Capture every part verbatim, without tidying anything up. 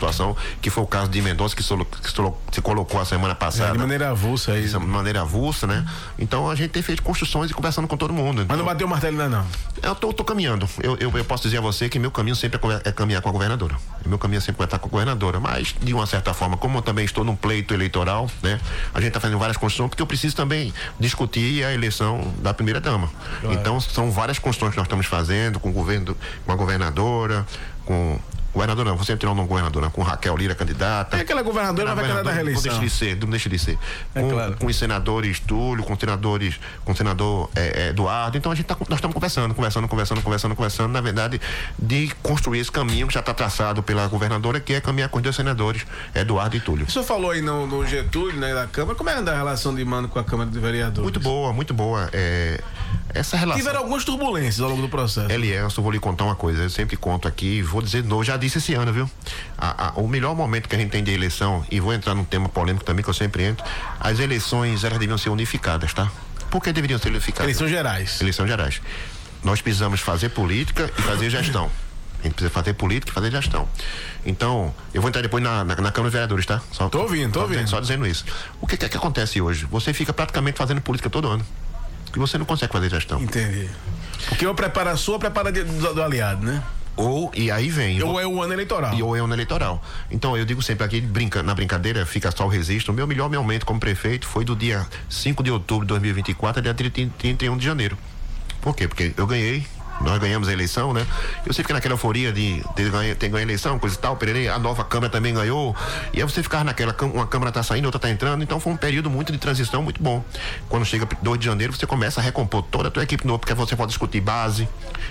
situação, que foi o caso de Mendonça, que, solo, que solo, se colocou a semana passada. É, de maneira avulsa aí. De maneira avulsa, né? Então a gente tem feito construções e conversando com todo mundo. Então, mas não bateu o martelo ainda não? Eu tô, tô caminhando. Eu, eu, eu posso dizer a você que meu caminho sempre é, é caminhar com a governadora. Meu caminho sempre vai estar com a governadora. Mas, de uma certa forma, como eu também estou num pleito eleitoral, né? A gente está fazendo várias construções, porque eu preciso também discutir a eleição da primeira dama. Claro. Então, são várias construções que nós estamos fazendo com o governo, com a governadora, com governadora não, você entrou no governadora, com Raquel Lira, candidata. É aquela governadora, mas vai candidatar à reeleição. Não deixa de ser, não deixa de ser. É com, claro. com os senadores Túlio, com os senadores, com o senador é, é, Eduardo. Então a gente tá, nós estamos conversando, conversando, conversando, conversando, conversando, na verdade, de construir esse caminho que já está traçado pela governadora, que é caminhar com os dois senadores, Eduardo e Túlio. O senhor falou aí no, no Getúlio, né, da Câmara, como é a relação de mando com a Câmara de Vereadores? Muito boa, muito boa. É, essa relação. Tiveram algumas turbulências ao longo do processo. Elielson, vou lhe contar uma coisa, eu sempre conto aqui, vou dizer de novo, já disse esse ano, viu? A, a, o melhor momento que a gente tem de eleição, e vou entrar num tema polêmico também, que eu sempre entro, as eleições, elas deviam ser unificadas, tá? Por que deveriam ser unificadas? Eleições gerais. Eleições gerais. Nós precisamos fazer política e fazer gestão. A gente precisa fazer política e fazer gestão. Então, eu vou entrar depois na, na, na Câmara dos Vereadores, tá? Só, tô ouvindo, tô ouvindo. Só dizendo isso. O que, que é que acontece hoje? Você fica praticamente fazendo política todo ano. E você não consegue fazer gestão. Entendi. Porque ou prepara a sua, ou prepara do, do aliado, né? Ou, e aí vem. Ou é o ano eleitoral. E ou é o ano eleitoral. Então, eu digo sempre aqui, brinca, na brincadeira, fica só o registro. O meu melhor meu aumento como prefeito foi do dia cinco de outubro de dois mil e vinte e quatro até trinta e um de janeiro. Por quê? Porque eu ganhei, nós ganhamos a eleição, né? Eu sei que naquela euforia de ter ganho, ter ganho a eleição, coisa e tal, pererei, a nova Câmara também ganhou. E aí você ficava naquela, uma Câmara tá saindo, outra tá entrando. Então, foi um período muito de transição, muito bom. Quando chega dois de janeiro, você começa a recompor toda a tua equipe nova, porque você pode discutir base,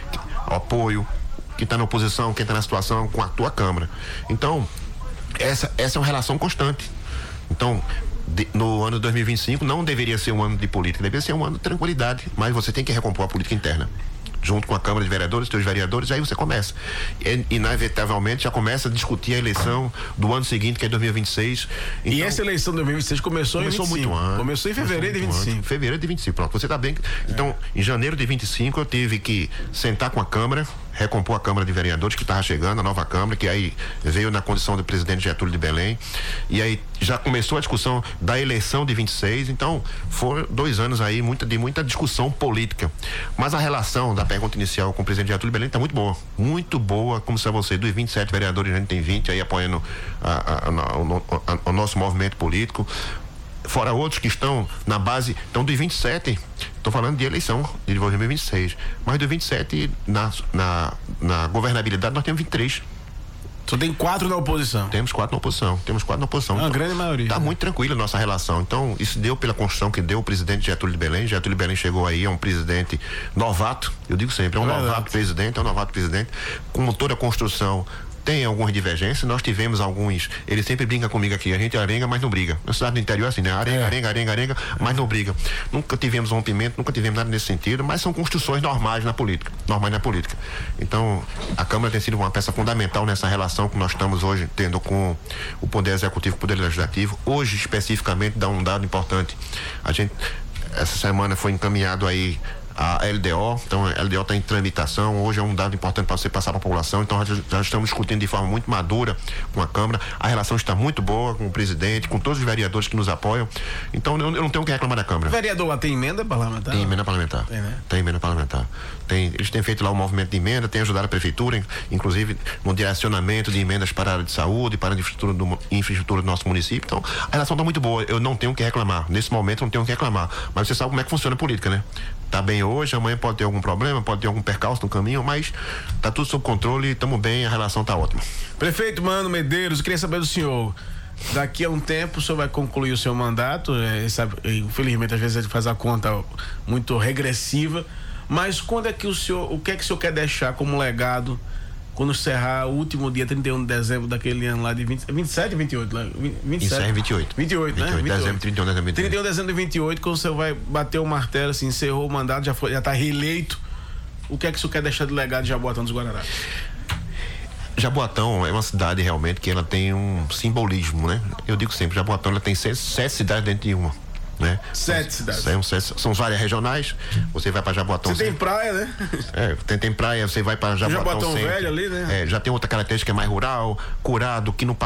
apoio, quem está na oposição, quem está na situação com a tua Câmara. Então, essa, essa é uma relação constante. Então, de, no ano de dois mil e vinte e cinco não deveria ser um ano de política, deveria ser um ano de tranquilidade, mas você tem que recompor a política interna. Junto com a Câmara de Vereadores, teus vereadores, aí você começa. E, inevitavelmente já começa a discutir a eleição do ano seguinte, que é dois mil e vinte e seis. Então, e essa eleição de dois mil e vinte e seis começou, começou em vinte e cinco. Muito antes. Começou em fevereiro de vinte e cinco. Antes. Fevereiro de vinte e cinco, pronto. Você tá bem. Então, é. Em janeiro de vinte e cinco, eu tive que sentar com a Câmara, recompor a Câmara de Vereadores, que estava chegando, a nova Câmara, que aí veio na condição do presidente Getúlio de Belém. E aí já começou a discussão da eleição de vinte e seis. Então, foram dois anos aí muita, de muita discussão política. Mas a relação da pergunta inicial com o presidente Getúlio de Belém está muito boa. Muito boa, como se você, dos vinte e sete vereadores, a gente tem vinte aí apoiando a, a, a, a, a, o nosso movimento político. Fora outros que estão na base. Então, dos vinte e sete, estou falando de eleição de dois mil e vinte e seis. Mas dos vinte e sete, na, na, na governabilidade, nós temos vinte e três. Só tem quatro na oposição. Temos quatro na oposição. Temos quatro na oposição. É uma então, grande maioria. Está muito tranquila a nossa relação. Então, isso deu pela construção que deu o presidente Getúlio de Belém. Getúlio de Belém chegou aí, é um presidente novato. Eu digo sempre, é um é novato verdade. presidente, é um novato presidente. Como toda a construção, tem algumas divergências, nós tivemos alguns, ele sempre brinca comigo aqui, a gente arenga, mas não briga. Na cidade do interior é assim, né? Arenga, é. arenga, arenga, arenga, mas não briga. Nunca tivemos rompimento, nunca tivemos nada nesse sentido, mas são construções normais na política, normais na política. Então, a Câmara tem sido uma peça fundamental nessa relação que nós estamos hoje tendo com o Poder Executivo e o Poder Legislativo. Hoje, especificamente, dá um dado importante. A gente, essa semana foi encaminhado aí a L D O, então a L D O está em tramitação, hoje é um dado importante para você passar para a população, então já, já estamos discutindo de forma muito madura com a Câmara, a relação está muito boa com o presidente, com todos os vereadores que nos apoiam, então eu, eu não tenho o que reclamar da Câmara. O vereador lá tem emenda parlamentar? Tem emenda parlamentar, tem, né? Tem emenda parlamentar, tem, eles têm feito lá o movimento de emenda, têm ajudado a prefeitura, inclusive no direcionamento de emendas para a área de saúde, para a infraestrutura do, infraestrutura do nosso município, então a relação está muito boa, eu não tenho o que reclamar, nesse momento eu não tenho o que reclamar, mas você sabe como é que funciona a política, né? Tá bem hoje, amanhã pode ter algum problema, pode ter algum percalço no caminho, mas tá tudo sob controle, estamos bem, a relação tá ótima. Prefeito Mano Medeiros, eu queria saber do senhor, daqui a um tempo o senhor vai concluir o seu mandato, é, sabe, infelizmente às vezes ele faz a conta muito regressiva, mas quando é que o senhor, o que é que o senhor quer deixar como legado quando encerrar o último dia, trinta e um de dezembro daquele ano lá de vinte, vinte e sete, vinte e oito, lá, vinte e sete. Encerra em vinte e oito. vinte e oito, né? vinte e oito, dezembro, trinta e um de dezembro de vinte e oito. trinta e um de dezembro de vinte e oito, quando você vai bater o martelo, assim, encerrou o mandato, já foi, já tá reeleito. O que é que o senhor quer deixar de legado de Jaboatão dos Guararapes? Jaboatão é uma cidade realmente que ela tem um simbolismo, né? Eu digo sempre, Jaboatão ela tem sete, sete cidades dentro de uma. Né? Sete cidades. São, são, são várias regionais. Você vai para Jaboatão. Você tem praia, né? É, tem, tem praia, você vai para Jaboatão. Jaboatão Velho ali, né? É, já tem outra característica que é mais rural, curado, que não